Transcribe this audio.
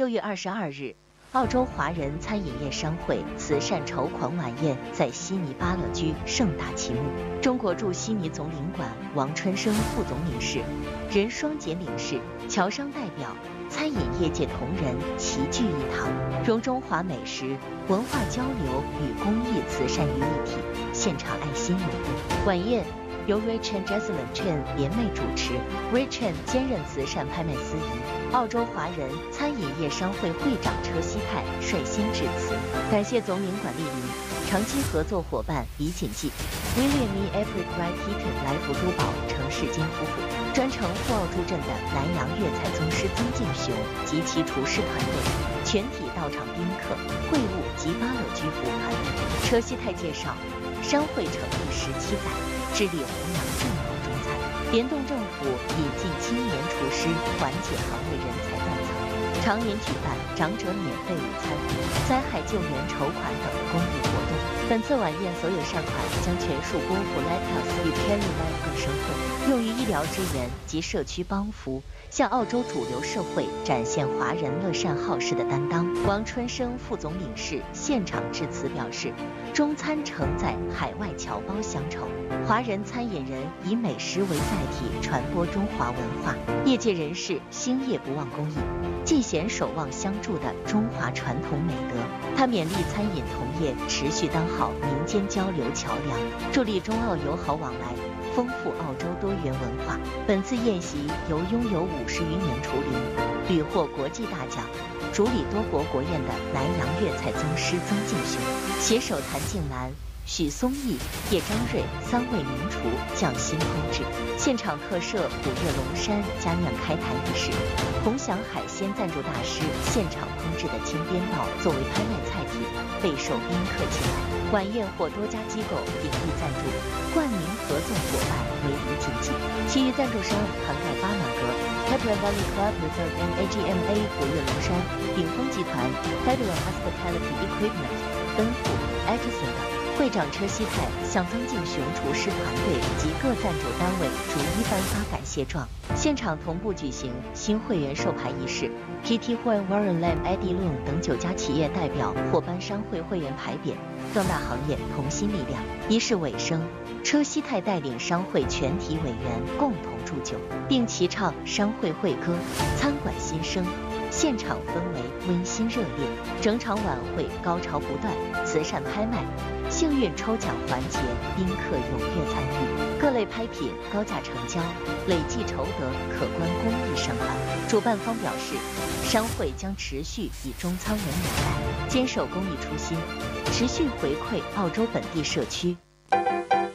月22日，澳洲华人餐饮业商会慈善筹款晚宴在悉尼巴乐居盛大启幕。中国驻悉尼总领馆王春生副总领事、任双杰领事、侨商代表、餐饮业界同仁齐聚一堂，融中华美食、文化交流与公益慈善于一体，现场爱心涌动。晚宴由 Richard Jesselyn Chen 联袂主持 ，Richard 兼任慈善拍卖司仪。澳洲华人餐饮业商会会长车希泰率先致辞，感谢总领馆莅临，长期合作伙伴李锦记、William E. Everett Wright Heaton 来福珠宝程世坚夫妇，专程赴澳助阵的南洋粤菜宗师曾敬雄及其厨师团队，全体到场宾客、会务及巴乐居服团队。车希泰介绍，商会成立17载，致力弘扬正统中餐，联动政府引进青年厨师，缓解行业人才断层，常年举办长者免费午餐、灾害救援筹款等公益活动。本次晚宴所有善款将全数拨付 Lighthouse 与 Carry Life 各商会，用于医疗支援及社区帮扶，向澳洲主流社会展现华人乐善好施的担当。王春生副总领事现场致辞表示，中餐承载海外侨胞乡愁，华人餐饮人以美食为载体传播中华文化，业界人士兴业不忘公益，尽显守望相助的中华传统美德。他勉励餐饮同业持续当好民间交流桥梁，助力中澳友好往来，丰富澳洲多元文化。本次宴席由拥有50余年厨龄、屡获国际大奖、主理多国国宴的南洋粤菜宗师曾敬雄携手谭静南、许松义、叶张瑞3位名厨匠心烹制，现场特设虎跃龙山佳酿开坛仪式，同享海鲜赞助大师现场烹制的金边鲍作为拍卖菜品，备受宾客青睐。晚宴获多家机构鼎力赞助，冠名合作伙伴为李锦记，其余赞助商涵盖巴马格、Capital Valley Club Resort and AGMA 虎跃龙山、鼎丰集团、Federal Hospitality Equipment、奔富、Atchison 等。会长车希泰向曾敬雄厨师团队及各赞助单位逐一颁发感谢状，现场同步举行新会员授牌仪式。PT Hoy Warren Lam Eddie Lung 等9家企业代表获颁商会会员牌匾，壮大行业同心力量。仪式尾声，车希泰带领商会全体委员共同祝酒，并齐唱商会会歌，餐馆新生。现场氛围温馨热烈，整场晚会高潮不断，慈善拍卖、幸运抽奖环节，宾客踊跃参与，各类拍品高价成交，累计筹得可观公益善款。主办方表示，商会将持续以中餐为纽带，坚守公益初心，持续回馈澳洲本地社区。